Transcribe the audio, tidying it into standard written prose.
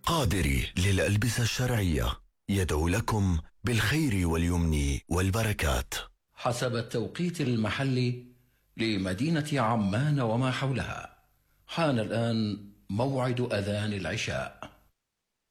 قادري للألبسة الشرعية يدعو لكم بالخير واليمن والبركات. حسب التوقيت المحلي لمدينة عمان وما حولها، حان الآن موعد أذان العشاء.